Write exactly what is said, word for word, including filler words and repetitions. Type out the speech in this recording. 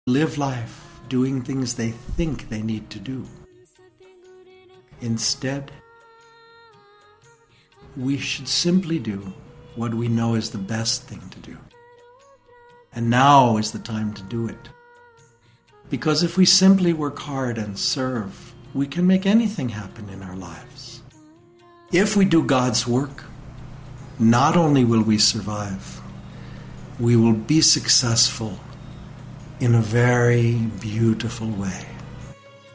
live life doing things they think they need to do. Instead, we should simply do what we know is the best thing to do. And now is the time to do it. Because if we simply work hard and serve, we can make anything happen in our lives. If we do God's work, not only will we survive, we will be successful in a very beautiful way.